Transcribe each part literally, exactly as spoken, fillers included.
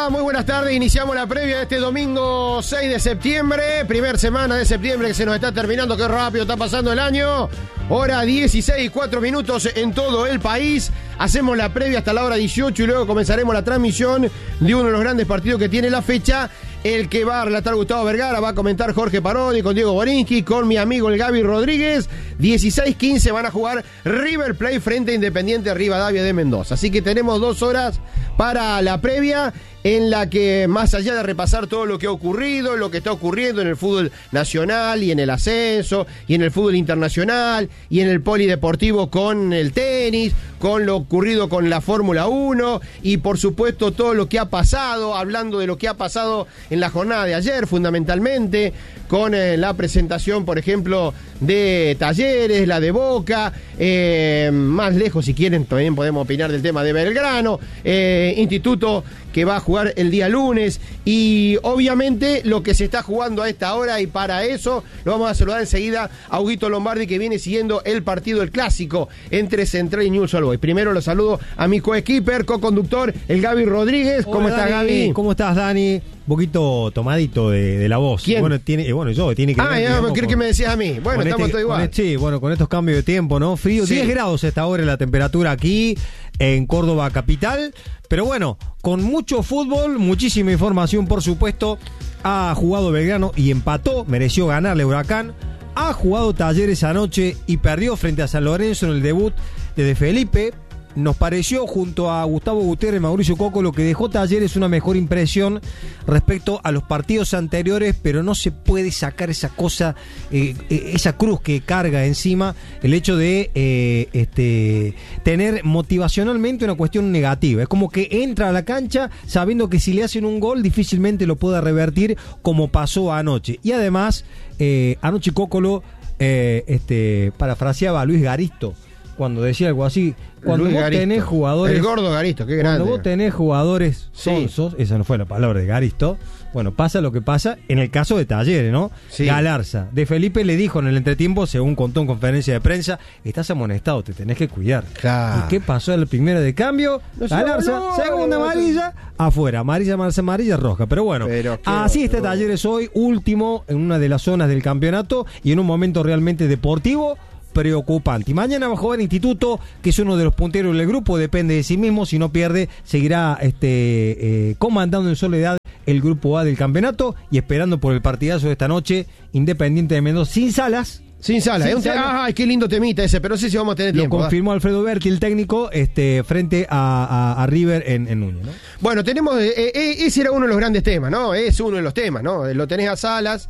va? Muy buenas tardes. Iniciamos la previa de este domingo seis de septiembre. Primer semana de septiembre que se nos está terminando. Qué rápido está pasando el año. Hora dieciséis y cuatro minutos en todo el país. Hacemos la previa hasta la hora dieciocho y luego comenzaremos la transmisión de uno de los grandes partidos que tiene la fecha. El que va a relatar Gustavo Vergara, va a comentar Jorge Parodi con Diego Borinsky, con mi amigo el Gaby Rodríguez. dieciséis quince van a jugar River Plate frente a Independiente Rivadavia de Mendoza. Así que tenemos dos horas para la previa en la que, más allá de repasar todo lo que ha ocurrido, lo que está ocurriendo en el fútbol nacional y en el ascenso y en el fútbol internacional y en el polideportivo con el tenis, con lo ocurrido con la Fórmula uno y por supuesto todo lo que ha pasado, hablando de lo que ha pasado en la jornada de ayer fundamentalmente, con eh, la presentación por ejemplo de Talleres, la de Boca, eh, más lejos si quieren también podemos opinar del tema de Belgrano, eh, Instituto que va a jugar el día lunes y obviamente lo que se está jugando a esta hora, y para eso lo vamos a saludar enseguida a Huguito Lombardi, que viene siguiendo el partido, el clásico entre Central y Newell's Old Boys. Primero lo saludo a mi co-skipper, co-conductor, el Gaby Rodríguez. ¿Cómo Hola, estás, Gaby? ¿Cómo estás, Dani? Un poquito tomadito de, de la voz. ¿Quién? Bueno, tiene, bueno, yo, tiene que Ah, ver, ya, digamos, me creo con, que me decías a mí. Bueno, estamos este, todos igual. Con, sí, bueno, con estos cambios de tiempo, ¿no? Frío, Sí. diez grados a esta hora la temperatura aquí en Córdoba capital. Pero bueno, con mucho fútbol, muchísima información, por supuesto. Ha jugado Belgrano y empató, mereció ganarle Huracán. Ha jugado Talleres anoche y perdió frente a San Lorenzo en el debut de De Felipe. Nos pareció, junto a Gustavo Gutiérrez y Mauricio Coco, lo que dejó Talleres una mejor impresión respecto a los partidos anteriores, pero no se puede sacar esa cosa, eh, esa cruz que carga encima el hecho de eh, este, tener motivacionalmente una cuestión negativa. Es como que entra a la cancha sabiendo que si le hacen un gol difícilmente lo pueda revertir, como pasó anoche. Y además, eh, anoche Cocolo eh, este, parafraseaba a Luis Garisto cuando decía algo así: cuando Luis vos Garisto. tenés jugadores, el gordo Garisto, qué grande. cuando vos tenés jugadores Sí. sonsos, esa no fue la palabra de Garisto, bueno, pasa lo que pasa en el caso de Talleres, ¿no? Sí. Galarza, De Felipe le dijo en el entretiempo, según contó en conferencia de prensa: estás amonestado, te tenés que cuidar. Claro. ¿Y qué pasó en la primera de cambio? No se Galarza, habló, segunda no, amarilla, afuera, amarilla, amarilla, amarilla, roja. Pero bueno, Pero qué así está horror. Talleres hoy, último en una de las zonas del campeonato y en un momento realmente deportivo preocupante. Y mañana va a jugar Instituto, que es uno de los punteros del grupo, depende de sí mismo, si no pierde seguirá este eh, comandando en soledad el grupo A del campeonato y esperando por el partidazo de esta noche, Independiente de Mendoza, sin Salas. Sin sala. Sin Es un te- sala. Ay, qué lindo temita ese, pero no sé si vamos a tener Lo tiempo. confirmó Alfredo Berti, el técnico, este frente a, a, a River en, en Núñez, ¿no? Bueno, tenemos, eh, eh, ese era uno de los grandes temas, ¿no? Es uno de los temas, ¿no? Lo tenés a Salas,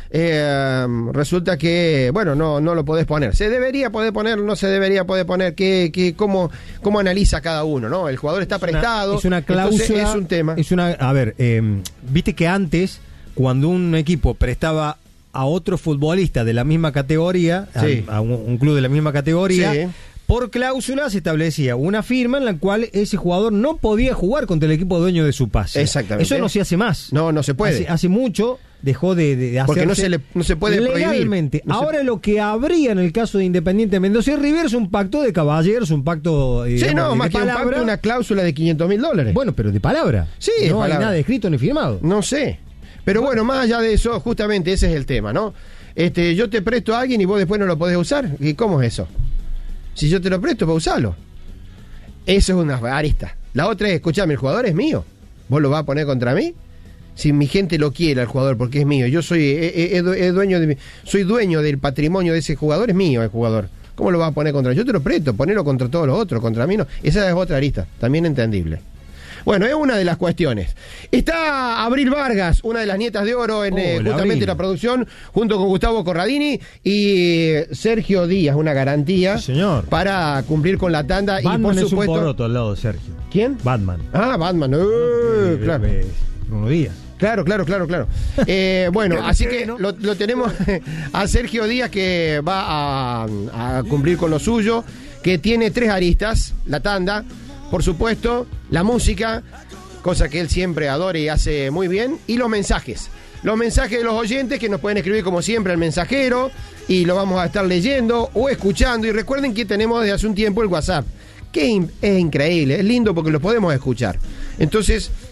eh, resulta que, bueno, no, no lo podés poner. ¿Se debería poder poner, no se debería poder poner? ¿Qué, qué, cómo, cómo analiza cada uno, ¿no? El jugador está prestado. Es una entonces cláusula. es un tema. Es una, a ver, eh, viste que antes, cuando un equipo prestaba a otro futbolista de la misma categoría, Sí. a, a un, un club de la misma categoría, Sí. por cláusula se establecía una firma en la cual ese jugador no podía jugar contra el equipo dueño de su pase. Exactamente. Eso no se hace más. No, no se puede. Hace, hace mucho dejó de, de hacerse. Porque no se le- no se puede prohibir. legalmente. No se- Ahora lo que habría en el caso de Independiente Mendoza y River es un pacto de caballeros, un pacto eh, Sí, digamos, no, de más que un palabra. pacto, una cláusula de quinientos mil dólares. Bueno, pero de palabra. Sí, de no hay palabra. nada escrito ni firmado. No sé. Pero bueno, más allá de eso, justamente ese es el tema, ¿no? Este, yo te presto a alguien y vos después no lo podés usar. ¿Y cómo es eso? Si yo te lo presto para usarlo. Eso es una arista. La otra es, escuchame, el jugador es mío. ¿Vos lo vas a poner contra mí? Si mi gente lo quiere al jugador porque es mío. Yo soy eh, eh, eh, dueño de mi- soy dueño del patrimonio de ese jugador, es mío el jugador. ¿Cómo lo vas a poner contra mí? Yo te lo presto, ponelo contra todos los otros, contra mí no. Esa es otra arista, también entendible. Bueno, es una de las cuestiones. Está Abril Vargas, una de las nietas de oro en eh, Hola, justamente Abril. la producción, junto con Gustavo Corradini y Sergio Díaz, una garantía Sí, señor. para cumplir con la tanda. Batman y por es un supuesto. poroto al lado de Sergio. ¿Quién? Batman. Ah, Batman. Eh, claro. Eh, eh, Bruno Díaz. Claro, claro, claro, claro. Eh, bueno, Qué así bueno. que lo, lo tenemos a Sergio Díaz, que va a, a cumplir con lo suyo, que tiene tres aristas: la tanda, por supuesto, la música, cosa que él siempre adora y hace muy bien, y los mensajes. Los mensajes de los oyentes, que nos pueden escribir como siempre al mensajero y lo vamos a estar leyendo o escuchando. Y recuerden que tenemos desde hace un tiempo el WhatsApp, que in- es increíble, es lindo porque lo podemos escuchar. Entonces,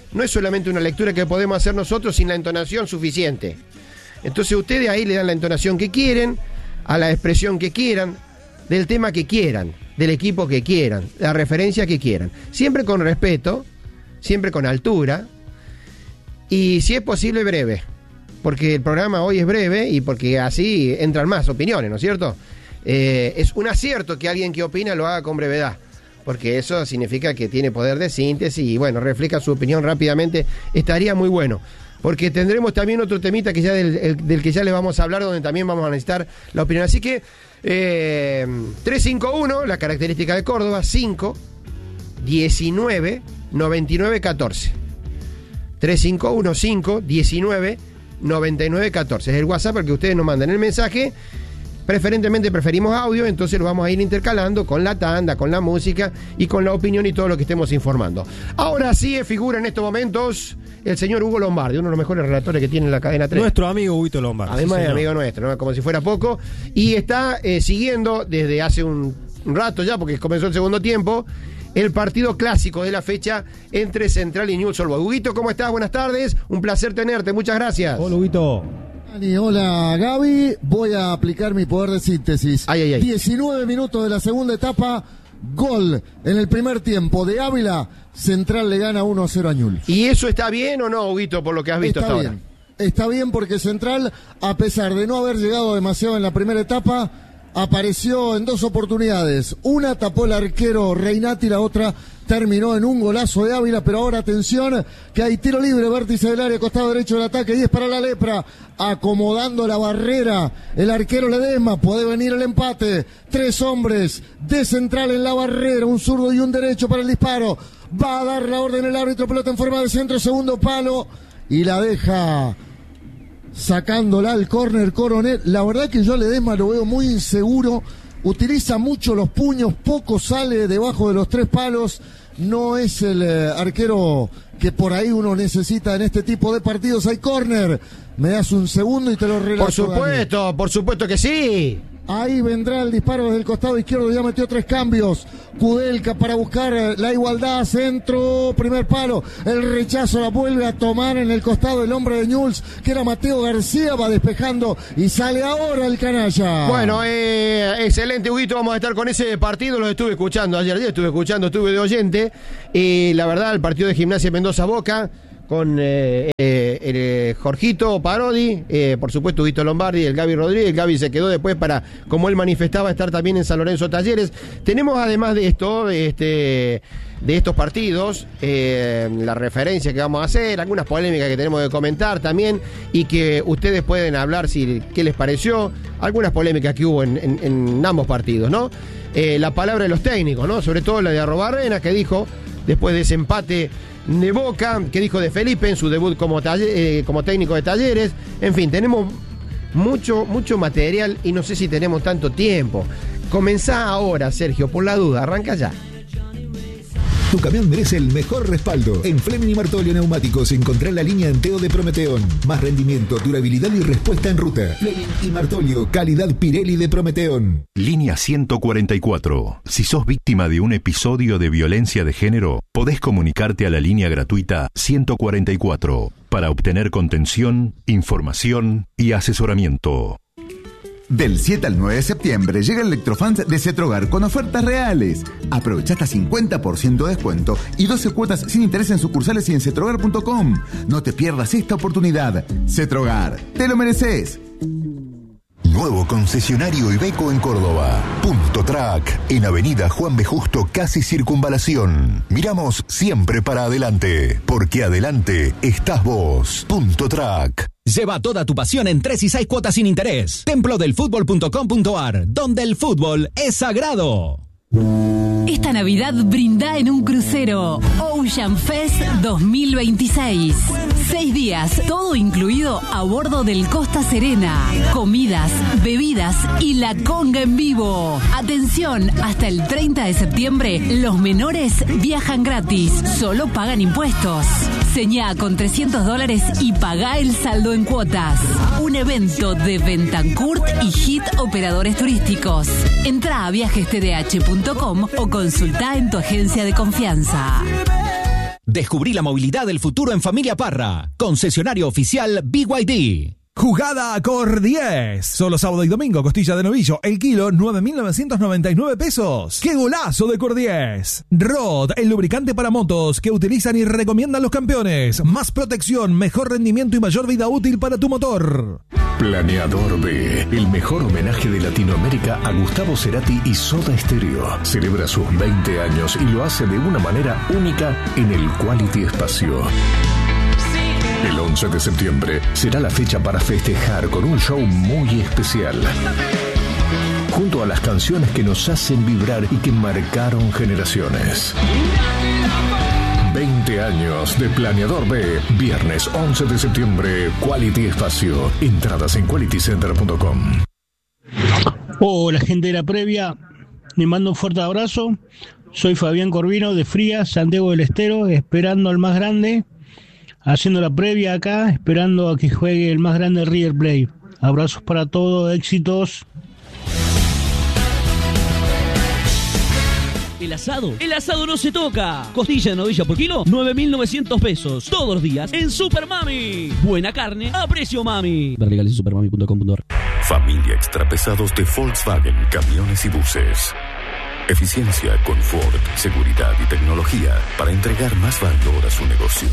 no es solamente una lectura que podemos hacer nosotros sin la entonación suficiente. Entonces ustedes ahí le dan la entonación que quieren, a la expresión que quieran, del tema que quieran, del equipo que quieran, la referencia que quieran. Siempre con respeto, siempre con altura y si es posible breve. Porque el programa hoy es breve y porque así entran más opiniones, ¿no es cierto? Eh, es un acierto que alguien que opina lo haga con brevedad, porque eso significa que tiene poder de síntesis y bueno, refleja su opinión rápidamente, estaría muy bueno. Porque tendremos también otro temita que ya del, el, del que ya les vamos a hablar, donde también vamos a necesitar la opinión. Así que eh, tres cinco uno, la característica de Córdoba, cinco, diecinueve, noventa y nueve, catorce. tres cinco uno, cinco, diecinueve, noventa y nueve, catorce. Es el WhatsApp al que ustedes nos mandan el mensaje. Preferentemente preferimos audio, entonces lo vamos a ir intercalando con la tanda, con la música y con la opinión y todo lo que estemos informando. Ahora sí figura en estos momentos el señor Hugo Lombardi, uno de los mejores relatores que tiene la cadena tres. Nuestro amigo Huguito Lombardi. Además sí, es amigo nuestro, ¿no? Como si fuera poco. Y está eh, siguiendo desde hace un rato ya, porque comenzó el segundo tiempo, el partido clásico de la fecha entre Central y Newell's Old Boys. Huguito, ¿cómo estás? Buenas tardes. Un placer tenerte. Muchas gracias. Hola, Huguito. Hola Gaby, voy a aplicar mi poder de síntesis. Ay, ay, ay. diecinueve minutos de la segunda etapa, gol en el primer tiempo de Ávila, Central le gana uno a cero a Newell's. ¿Y eso está bien o no, Huguito, por lo que has visto está hasta bien. ahora? Está bien porque Central, a pesar de no haber llegado demasiado en la primera etapa, apareció en dos oportunidades. Una tapó el arquero Reinati y la otra terminó en un golazo de Ávila, pero ahora atención que hay tiro libre, vértice del área, costado derecho del ataque, y es para la Lepra, acomodando la barrera, el arquero Ledesma, puede venir el empate, tres hombres de Central en la barrera, un zurdo y un derecho para el disparo, va a dar la orden el árbitro, pelota en forma de centro, segundo palo, y la deja sacándola al córner Coronel. La verdad que yo a Ledesma lo veo muy inseguro, utiliza mucho los puños, poco sale debajo de los tres palos, no es el eh, arquero que por ahí uno necesita en este tipo de partidos. Hay córner, me das un segundo y te lo relato. Por supuesto, Dani. Por supuesto que sí. Ahí vendrá el disparo desde el costado izquierdo, ya metió tres cambios. Kudelka para buscar la igualdad, centro, primer palo. El rechazo la vuelve a tomar en el costado el hombre de Newell's, que era Mateo García, va despejando y sale ahora el canalla. Bueno, eh, excelente, Huguito, vamos a estar con ese partido, lo estuve escuchando ayer, ayer estuve escuchando, estuve de oyente. Y la verdad, el partido de Gimnasia Mendoza-Boca, con eh, eh, el eh, Jorgito Parodi, eh, por supuesto Huguito Lombardi, el Gaby Rodríguez. El Gaby se quedó después para, como él manifestaba, estar también en San Lorenzo Talleres. Tenemos además de esto, este, de estos partidos, eh, la referencia que vamos a hacer, algunas polémicas que tenemos que comentar también y que ustedes pueden hablar si qué les pareció, algunas polémicas que hubo en, en, en ambos partidos, ¿no? Eh, la palabra de los técnicos, ¿no? Sobre todo la de Arrobarrena, que dijo, después de ese empate de Boca, que dijo de Felipe en su debut como, taller, eh, como técnico de Talleres. En fin, tenemos mucho, mucho material y no sé si tenemos tanto tiempo. Comenzá ahora, Sergio, por la duda, arranca ya. Tu camión merece el mejor respaldo. En Fleming y Martolio Neumáticos encontrá la línea Enteo de Prometeón. Más rendimiento, durabilidad y respuesta en ruta. Fleming y Martolio, calidad Pirelli de Prometeón. Línea ciento cuarenta y cuatro. Si sos víctima de un episodio de violencia de género, podés comunicarte a la línea gratuita ciento cuarenta y cuatro para obtener contención, información y asesoramiento. Del siete al nueve de septiembre llega el Electrofans de Cetrogar con ofertas reales. Aprovecha hasta cincuenta por ciento de descuento y doce cuotas sin interés en sucursales y en cetrogar punto com. No te pierdas esta oportunidad. Cetrogar, te lo mereces. Nuevo concesionario Iveco en Córdoba. Punto Track, en Avenida Juan B. Justo, casi Circunvalación. Miramos siempre para adelante, porque adelante estás vos. Punto Track. Lleva toda tu pasión en tres y seis cuotas sin interés. templo del fútbol punto com punto ar, donde el fútbol es sagrado. Esta Navidad brinda en un crucero Ocean Fest dos mil veintiséis. Seis días, todo incluido a bordo del Costa Serena. Comidas, bebidas y la conga en vivo. Atención, hasta el treinta de septiembre los menores viajan gratis, solo pagan impuestos. Señá con trescientos dólares y pagá el saldo en cuotas. Un evento de Bentancurt y Hit Operadores Turísticos. Entrá a viajes t d h punto com o consultá en tu agencia de confianza. Descubrí la movilidad del futuro en Familia Parra. Concesionario oficial B Y D. Jugada Cor diez. Solo sábado y domingo, costilla de novillo, el kilo, nueve mil novecientos noventa y nueve pesos. ¡Qué golazo de Cor diez! Rod, el lubricante para motos que utilizan y recomiendan los campeones. Más protección, mejor rendimiento y mayor vida útil para tu motor. Planeador B, el mejor homenaje de Latinoamérica a Gustavo Cerati y Soda Stereo. Celebra sus veinte años y lo hace de una manera única en el Quality Espacio. El once de septiembre será la fecha para festejar con un show muy especial. Junto a las canciones que nos hacen vibrar y que marcaron generaciones. veinte años de Planeador B. Viernes once de septiembre, Quality Espacio. Entradas en quality center punto com. Hola, gente de la previa. Les mando un fuerte abrazo. Soy Fabián Corvino de Fría, Santiago del Estero, esperando al más grande. Haciendo la previa acá, esperando a que juegue el más grande River Plate. Abrazos para todos, éxitos. El asado, el asado no se toca. Costilla de novilla por kilo, nueve mil novecientos pesos. Todos los días en Super Mami. Buena carne a precio mami. Ver legales en supermami punto com punto ar. Familia Extrapesados de Volkswagen, camiones y buses. Eficiencia, confort, seguridad y tecnología para entregar más valor a su negocio.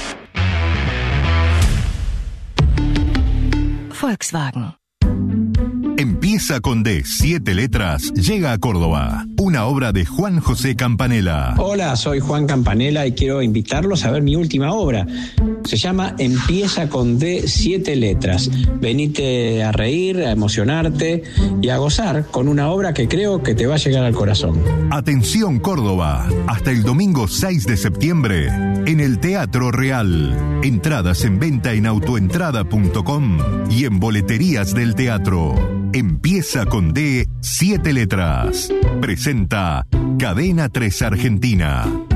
Volkswagen. Empieza con D, siete letras, llega a Córdoba. Una obra de Juan José Campanella. Hola, soy Juan Campanella y quiero invitarlos a ver mi última obra. Se llama Empieza con D, siete letras. Venite a reír, a emocionarte y a gozar con una obra que creo que te va a llegar al corazón. Atención Córdoba, hasta el domingo seis de septiembre en el Teatro Real. Entradas en venta en autoentrada punto com y en boleterías del teatro. Empieza con D, siete letras. Presenta Cadena tres Argentina.